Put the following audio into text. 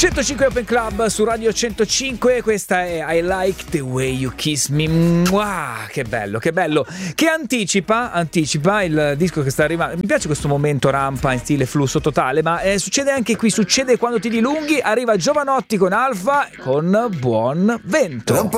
105 Open Club su Radio 105, questa è I Like the Way You Kiss Me. Mua, che bello, che anticipa il disco che sta arrivando. Mi piace questo momento rampa in stile flusso totale, ma succede anche qui, succede quando ti dilunghi. Arriva Giovanotti con Alfa con Buon Vento.